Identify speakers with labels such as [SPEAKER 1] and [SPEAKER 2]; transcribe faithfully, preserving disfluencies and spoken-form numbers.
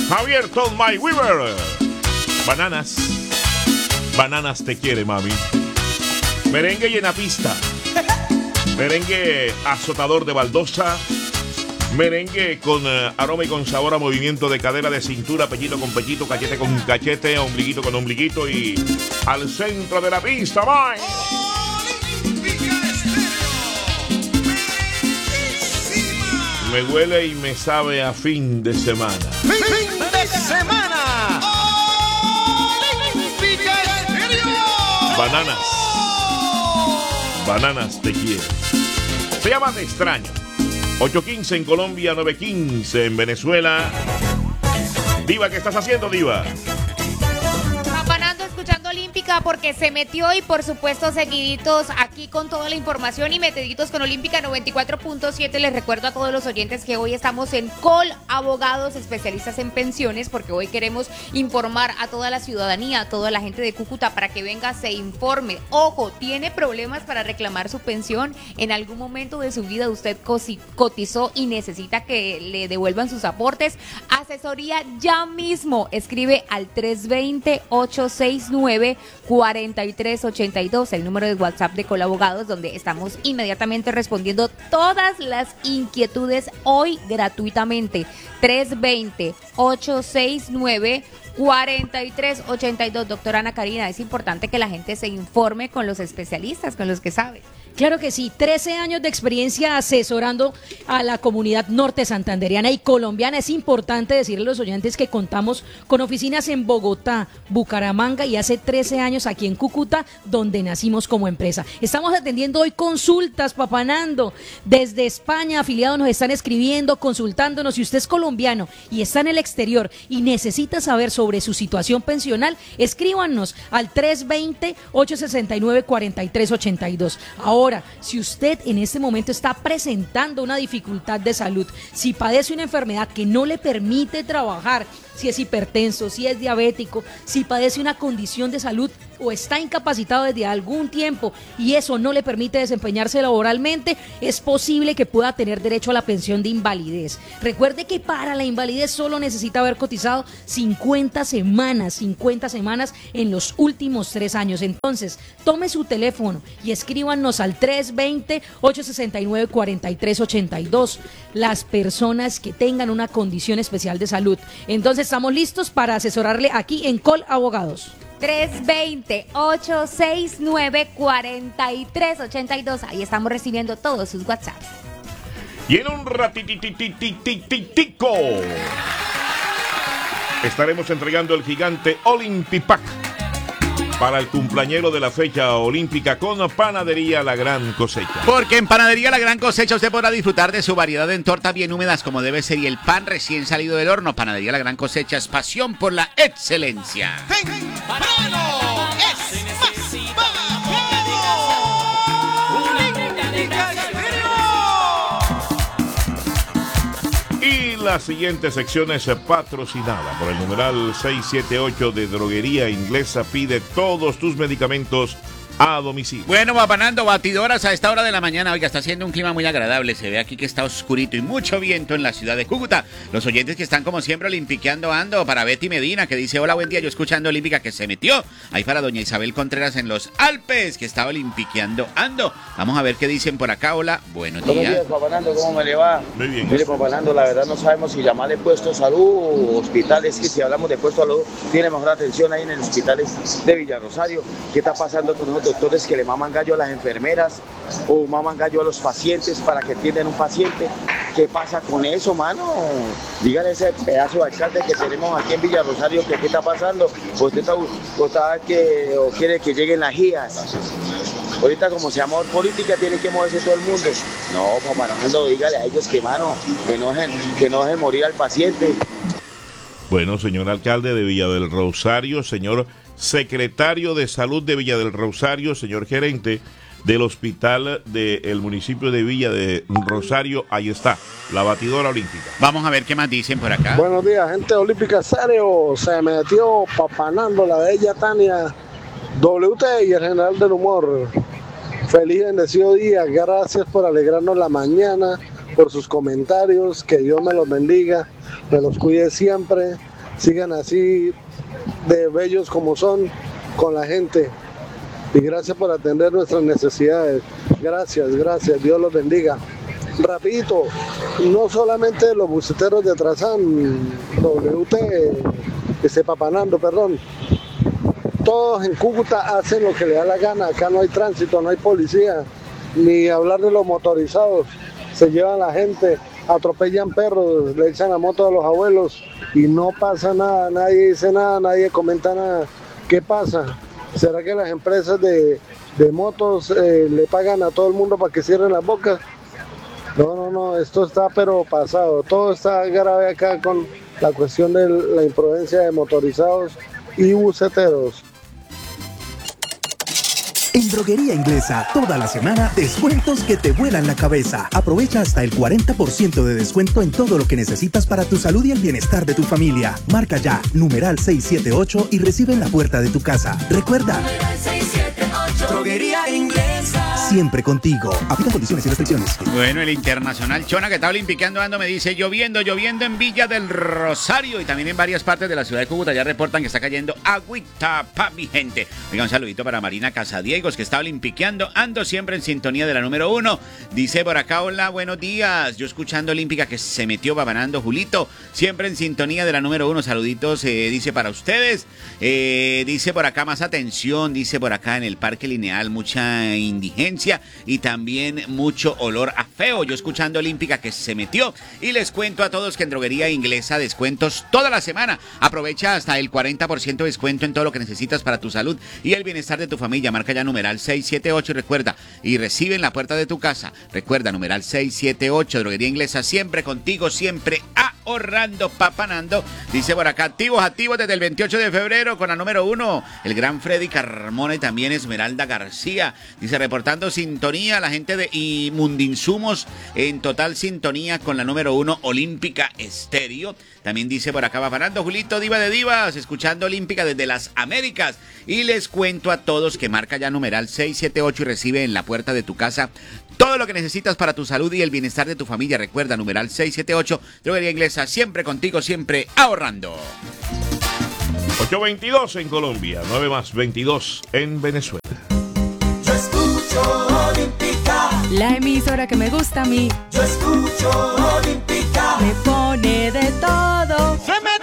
[SPEAKER 1] Javier Told My Weaver. Bananas. Bananas te quiere, mami. Merengue llena pista. Merengue azotador de baldosa. Merengue con uh, aroma y con sabor a movimiento de cadera, de cintura, pechito con pechito, cachete con cachete, ombliguito con ombliguito y al centro de la pista, bye. Me huele y me sabe a fin de semana.
[SPEAKER 2] ¡Fin de semana!
[SPEAKER 1] Bananas. Bananas te quiero. Se llama Te Extraño. ocho quince en Colombia, nueve quince en Venezuela. Diva, ¿qué estás haciendo, Diva?
[SPEAKER 3] Apanando, escuchando Olímpica porque se metió y por supuesto seguiditos aquí con toda la información y metiditos con Olímpica noventa y cuatro punto siete. Les recuerdo a todos los oyentes que hoy estamos en Col Abogados, especialistas en pensiones, porque hoy queremos informar a toda la ciudadanía, a toda la gente de Cúcuta para que venga, se informe. Ojo, ¿tiene problemas para reclamar su pensión? En algún momento de su vida usted cotizó y necesita que le devuelvan sus aportes. Asesoría ya mismo. Escribe al tres dos cero, ocho seis nueve, cuatro tres ocho dos, el número de WhatsApp de Colabogados, donde estamos inmediatamente respondiendo todas las inquietudes hoy gratuitamente. tres dos cero, ocho seis nueve, cuatro tres ocho dos. Doctora Ana Karina, es importante que la gente se informe con los especialistas, con los que saben.
[SPEAKER 4] Claro que sí, trece años de experiencia asesorando a la comunidad norte santandereana y colombiana. Es importante decirle a los oyentes que contamos con oficinas en Bogotá, Bucaramanga y hace trece años aquí en Cúcuta, donde nacimos como empresa. Estamos atendiendo hoy consultas, Papanando. Desde España, afiliados nos están escribiendo, consultándonos. Si usted es colombiano y está en el exterior y necesita saber sobre su situación pensional, escríbanos al tres dos cero, ocho seis nueve, cuatro tres ocho dos. Ahora, Ahora, si usted en este momento está presentando una dificultad de salud, si padece una enfermedad que no le permite trabajar, si es hipertenso, si es diabético, si padece una condición de salud o está incapacitado desde algún tiempo y eso no le permite desempeñarse laboralmente, es posible que pueda tener derecho a la pensión de invalidez. Recuerde que para la invalidez solo necesita haber cotizado cincuenta semanas, cincuenta semanas en los últimos tres años. Entonces, tome su teléfono y escríbanos al tres dos cero, ocho seis nueve, cuatro tres ocho dos, las personas que tengan una condición especial de salud. Entonces, estamos listos para asesorarle aquí en Col Abogados.
[SPEAKER 3] tres dos cero, ocho seis nueve, cuatro tres ocho dos. Ahí estamos recibiendo todos sus WhatsApps.
[SPEAKER 1] Y en un ratititititico estaremos entregando el gigante Olympipack para el cumpleañero de la fecha olímpica con Panadería La Gran Cosecha.
[SPEAKER 2] Porque en Panadería La Gran Cosecha usted podrá disfrutar de su variedad en tortas bien húmedas como debe ser y el pan recién salido del horno. Panadería La Gran Cosecha es pasión por la excelencia.
[SPEAKER 5] ¡Temprano! ¡Es más
[SPEAKER 1] Y la siguiente sección es patrocinada por el numeral seiscientos setenta y ocho de Droguería Inglesa. Pide todos tus medicamentos a domicilio.
[SPEAKER 2] Bueno, Papanando, batidoras a esta hora de la mañana. Oiga, está haciendo un clima muy agradable. Se ve aquí que está oscurito y mucho viento en la ciudad de Cúcuta. Los oyentes que están como siempre olimpiqueando ando. Para Betty Medina, que dice, hola, buen día, yo escuchando Olímpica, que se metió. Ahí para doña Isabel Contreras en los Alpes, que estaba olimpiqueando ando. Vamos a ver qué dicen por acá. Hola, buenos días.
[SPEAKER 6] Buenos días, Papanando, ¿cómo me le va?
[SPEAKER 1] Muy bien.
[SPEAKER 6] Mire, Papanando, la verdad no sabemos si llamarle puesto de salud o hospitales, que si hablamos de puesto de salud, tiene mejor atención ahí en el hospital de Villarrosario. ¿Qué está pasando con los doctores que le maman gallo a las enfermeras o maman gallo a los pacientes para que atiendan un paciente? ¿Qué pasa con eso, mano? Dígale a ese pedazo de alcalde que tenemos aquí en Villarrosario que qué está pasando. Usted está, está que, o quiere que lleguen las G I As. Ahorita como se llama política tiene que moverse todo el mundo. No, papá, no, dígale a ellos que, mano, que no dejen, que no dejen morir al paciente.
[SPEAKER 1] Bueno, señor alcalde de Villa del Rosario, señor secretario de Salud de Villa del Rosario, señor gerente del hospital del municipio de Villa de Rosario, ahí está, la batidora olímpica.
[SPEAKER 2] Vamos a ver qué más dicen por acá.
[SPEAKER 7] Buenos días, gente olímpica serio. Se metió Papanando, la bella Tania W T y el general del humor. Feliz y bendecido día, gracias por alegrarnos la mañana, por sus comentarios, que Dios me los bendiga, me los cuide siempre. sigan así de bellos como son con la gente. Y gracias por atender nuestras necesidades. Gracias, gracias. Dios los bendiga. Rapidito, no solamente los buceteros de Trazán, W T, este Papanando, perdón. Todos en Cúcuta hacen lo que les da la gana. Acá no hay tránsito, no hay policía, ni hablar de los motorizados. Se llevan la gente, atropellan perros, le echan la moto a los abuelos y no pasa nada, nadie dice nada, nadie comenta nada. ¿Qué pasa? ¿Será que las empresas de, de motos eh, le pagan a todo el mundo para que cierren las bocas? No, no, no, esto está pero pasado. Todo está grave acá con la cuestión de la imprudencia de motorizados y buceteros.
[SPEAKER 8] En Droguería Inglesa, toda la semana, descuentos que te vuelan la cabeza. Aprovecha hasta el cuarenta por ciento de descuento en todo lo que necesitas para tu salud y el bienestar de tu familia. Marca ya, numeral seiscientos setenta y ocho y recibe en la puerta de tu casa. Recuerda,
[SPEAKER 5] seiscientos setenta y ocho. Droguería Inglesa.
[SPEAKER 8] Siempre contigo. Aplica condiciones y restricciones.
[SPEAKER 2] Bueno, el internacional Chona que está olimpiqueando ando me dice lloviendo, lloviendo en Villa del Rosario y también en varias partes de la ciudad de Cúcuta. Ya reportan que está cayendo agüita pa' mi gente. Oiga, un saludito para Marina Casadiegos que está olimpiqueando. Ando siempre en sintonía de la número uno. Dice por acá, hola, buenos días. Yo escuchando Olímpica que se metió babanando Julito. Siempre en sintonía de la número uno. Saluditos, eh, dice para ustedes. Eh, dice por acá más atención. Dice por acá en el Parque Lineal mucha indigencia y también mucho olor a feo. Yo escuchando Olímpica que se metió y les cuento a todos que en Droguería Inglesa descuentos toda la semana. Aprovecha hasta el cuarenta por ciento de descuento en todo lo que necesitas para tu salud y el bienestar de tu familia. Marca ya numeral seiscientos setenta y ocho y recuerda, y recibe en la puerta de tu casa. Recuerda, numeral seiscientos setenta y ocho, Droguería Inglesa, siempre contigo, siempre ahorrando, papanando. Dice por acá, activos, activos desde el veintiocho de febrero con la número uno, el gran Freddy Carmona y también Esmeralda García. Dice, reportando sintonía, la gente de Mundinsumos en total sintonía con la número uno, Olímpica Estéreo. También dice por acá, papanando, Julito, diva de divas, escuchando Olímpica desde las Américas. Y les cuento a todos que marca ya numeral seiscientos setenta y ocho y recibe en la puerta de tu casa todo lo que necesitas para tu salud y el bienestar de tu familia. Recuerda, numeral seiscientos setenta y ocho, Droguería Inglesa, siempre contigo, siempre ahorrando.
[SPEAKER 1] ocho veintidós en Colombia, nueve más veintidós en Venezuela.
[SPEAKER 5] Yo escucho Olímpica.
[SPEAKER 9] La emisora que me gusta a mí.
[SPEAKER 5] Yo escucho Olímpica.
[SPEAKER 9] Me pone de todo.
[SPEAKER 5] Se me